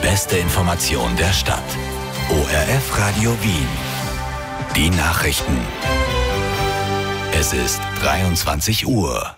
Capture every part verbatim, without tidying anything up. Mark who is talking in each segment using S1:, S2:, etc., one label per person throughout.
S1: beste Information der Stadt. O R F Radio Wien. Die Nachrichten. Es ist dreiundzwanzig Uhr.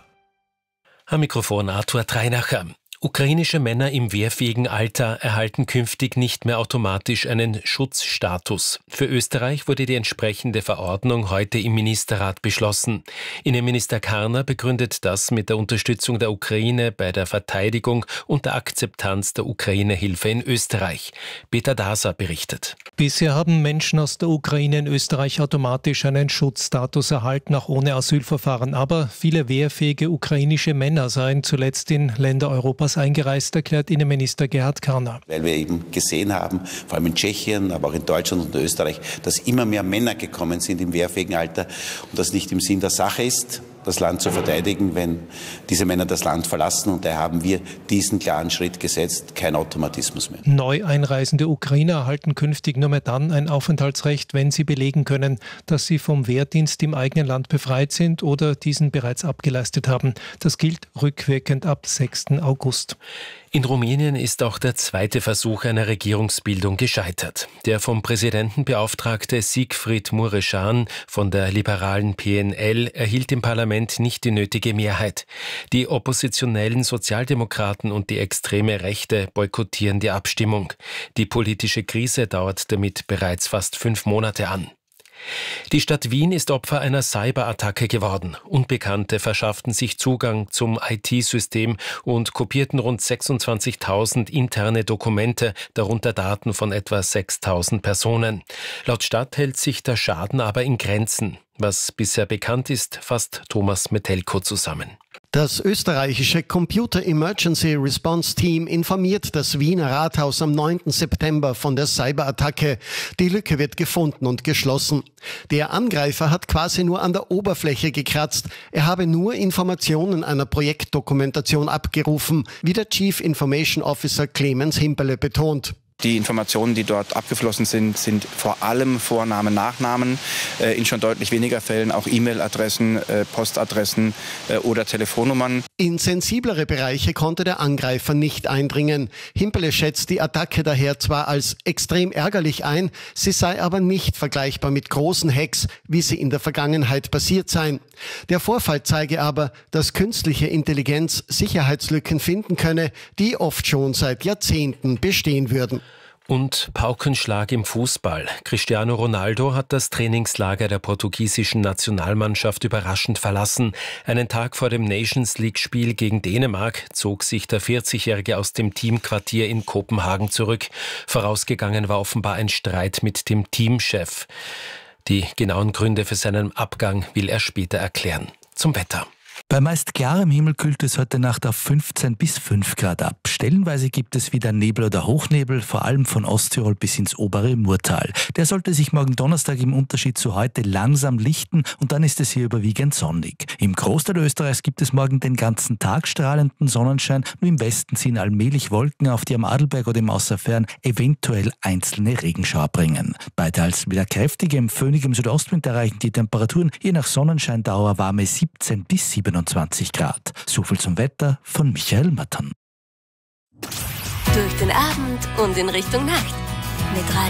S2: Am Mikrofon Arthur Treinacher. Ukrainische Männer im wehrfähigen Alter erhalten künftig nicht mehr automatisch einen Schutzstatus. Für Österreich wurde die entsprechende Verordnung heute im Ministerrat beschlossen. Innenminister Karner begründet das mit der Unterstützung der Ukraine bei der Verteidigung und der Akzeptanz der Ukraine-Hilfe in Österreich. Peter Daser berichtet.
S3: Bisher haben Menschen aus der Ukraine in Österreich automatisch einen Schutzstatus erhalten, auch ohne Asylverfahren. Aber viele wehrfähige ukrainische Männer seien zuletzt in Länder Europas eingereist, erklärt Innenminister Gerhard Karner.
S4: Weil wir eben gesehen haben, vor allem in Tschechien, aber auch in Deutschland und Österreich, dass immer mehr Männer gekommen sind im wehrfähigen Alter und das nicht im Sinn der Sache ist, das Land zu verteidigen, wenn diese Männer das Land verlassen. Und daher haben wir diesen klaren Schritt gesetzt, kein Automatismus mehr.
S3: Neu einreisende Ukrainer erhalten künftig nur mehr dann ein Aufenthaltsrecht, wenn sie belegen können, dass sie vom Wehrdienst im eigenen Land befreit sind oder diesen bereits abgeleistet haben. Das gilt rückwirkend ab sechsten August.
S2: In Rumänien ist auch der zweite Versuch einer Regierungsbildung gescheitert. Der vom Präsidenten beauftragte Siegfried Mureșan von der liberalen P N L erhielt im Parlament nicht die nötige Mehrheit. Die oppositionellen Sozialdemokraten und die extreme Rechte boykottieren die Abstimmung. Die politische Krise dauert damit bereits fast fünf Monate an. Die Stadt Wien ist Opfer einer Cyberattacke geworden. Unbekannte verschafften sich Zugang zum I T-System und kopierten rund sechsundzwanzigtausend interne Dokumente, darunter Daten von etwa sechstausend Personen. Laut Stadt hält sich der Schaden aber in Grenzen. Was bisher bekannt ist, fasst Thomas Metelko zusammen.
S5: Das österreichische Computer Emergency Response Team informiert das Wiener Rathaus am neunten September von der Cyberattacke. Die Lücke wird gefunden und geschlossen. Der Angreifer hat quasi nur an der Oberfläche gekratzt. Er habe nur Informationen einer Projektdokumentation abgerufen, wie der Chief Information Officer Clemens Himperle betont.
S6: Die Informationen, die dort abgeflossen sind, sind vor allem Vornamen, Nachnamen, äh, in schon deutlich weniger Fällen auch E-Mail-Adressen, äh, Postadressen äh, oder Telefonnummern.
S5: In sensiblere Bereiche konnte der Angreifer nicht eindringen. Himperle schätzt die Attacke daher zwar als extrem ärgerlich ein, sie sei aber nicht vergleichbar mit großen Hacks, wie sie in der Vergangenheit passiert seien. Der Vorfall zeige aber, dass künstliche Intelligenz Sicherheitslücken finden könne, die oft schon seit Jahrzehnten bestehen würden.
S2: Und Paukenschlag im Fußball. Cristiano Ronaldo hat das Trainingslager der portugiesischen Nationalmannschaft überraschend verlassen. Einen Tag vor dem Nations-League-Spiel gegen Dänemark zog sich der vierzigjährige aus dem Teamquartier in Kopenhagen zurück. Vorausgegangen war offenbar ein Streit mit dem Teamchef. Die genauen Gründe für seinen Abgang will er später erklären. Zum Wetter.
S7: Bei meist klarem Himmel kühlt es heute Nacht auf fünfzehn bis fünf Grad ab. Stellenweise gibt es wieder Nebel oder Hochnebel, vor allem von Osttirol bis ins obere Murtal. Der sollte sich morgen Donnerstag im Unterschied zu heute langsam lichten und dann ist es hier überwiegend sonnig. Im Großteil Österreichs gibt es morgen den ganzen Tag strahlenden Sonnenschein, nur im Westen ziehen allmählich Wolken auf, die am Adelberg oder im Außerfern eventuell einzelne Regenschauer bringen. Bei teils wieder kräftigem, föhnigem Südostwind erreichen die Temperaturen je nach Sonnenscheindauer warme siebzehn bis siebenundzwanzig Grad. So viel zum Wetter von Michael Mattern.
S8: Durch den Abend und in Richtung Nacht mit